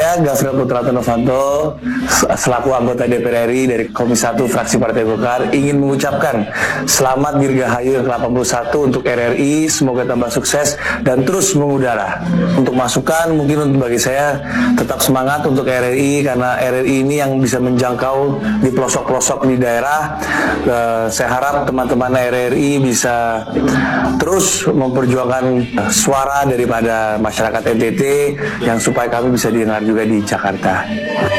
Saya Gafril Putrato Novanto selaku anggota DPR RI dari Komisi 1 fraksi Partai Golkar ingin mengucapkan selamat Dirgahayu yang ke-81 untuk RRI, semoga tambah sukses dan terus mengudara. Untuk masukan mungkin untuk bagi saya tetap semangat untuk RRI karena RRI ini yang bisa menjangkau di pelosok-pelosok di daerah. Saya harap teman-teman RRI bisa terus memperjuangkan suara daripada masyarakat NTT yang supaya kami bisa didengar juga di Jakarta.